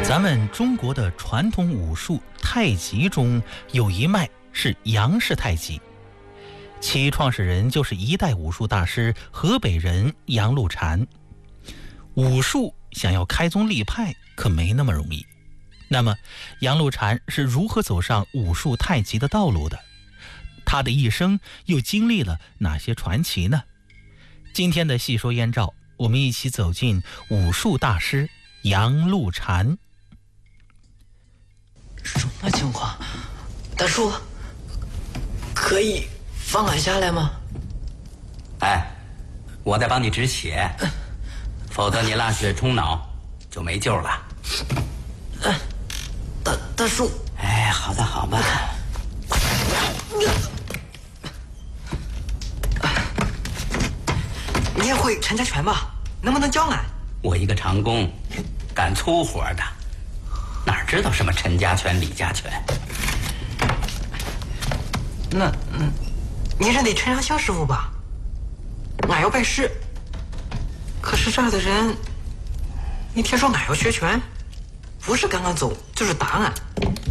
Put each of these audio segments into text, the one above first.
咱们中国的传统武术太极中有一脉是杨氏太极，其创始人就是一代武术大师河北人杨露禅。武术想要开宗立派可没那么容易。那么杨露禅是如何走上武术太极的道路的？他的一生又经历了哪些传奇呢？今天的细说燕赵，我们一起走进武术大师杨露禅。 什么情况？大叔，可以放俺下来吗？ 哎，我在帮你止血，否则你拉血冲脑就没救了。 大叔， 哎，好的好吧。 你也会陈家拳吧？能不能教俺？ 我一个长工，干粗活的，哪知道什么陈家拳、李家拳？ 那你认得陈长兴师傅吧？俺要拜师。可是这儿的人，你听说俺要学拳，不是赶俺走，就是打俺。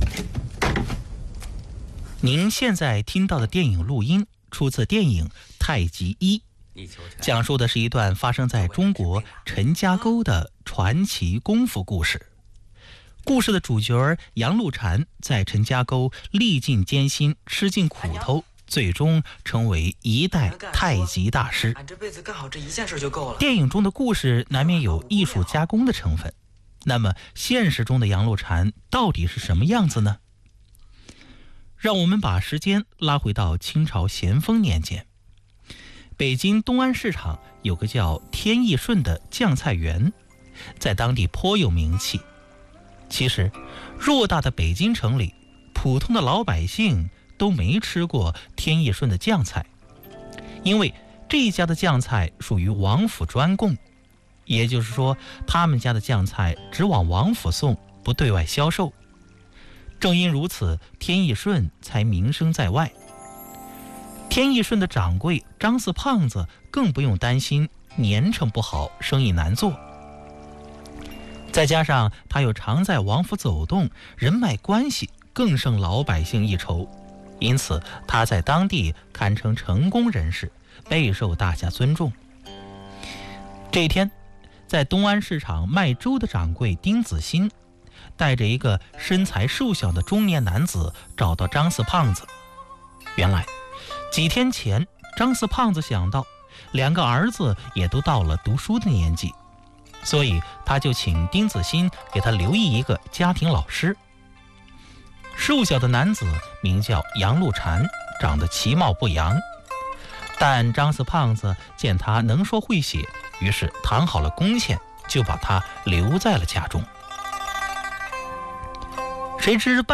您现在听到的电影录音出自电影《太极一》，讲述的是一段发生在中国陈家沟的传奇功夫故事。故事的主角杨露禅在陈家沟历尽艰辛，吃尽苦头，最终成为一代太极大师。 俺这辈子干好这一件事就够了。 电影中的故事难免有艺术加工的成分，那么现实中的杨露禅到底是什么样子呢？让我们把时间拉回到清朝咸丰年间，北京东安市场有个叫天义顺的酱菜园，在当地颇有名气。其实偌大的北京城里，普通的老百姓都没吃过天义顺的酱菜，因为这一家的酱菜属于王府专供，也就是说他们家的酱菜只往王府送，不对外销售。正因如此，天义顺才名声在外。天义顺的掌柜张四胖子更不用担心年成不好，生意难做。再加上他又常在王府走动，人脉关系更胜老百姓一筹，因此他在当地堪称成功人士，备受大家尊重。这一天，在东安市场卖粥的掌柜丁子欣带着一个身材瘦小的中年男子找到张四胖子。原来几天前，张四胖子想到两个儿子也都到了读书的年纪，所以他就请丁子欣给他留意一个家庭老师。瘦小的男子名叫杨露禅，长得其貌不扬，但张四胖子见他能说会写，于是谈好了工钱，就把他留在了家中。谁知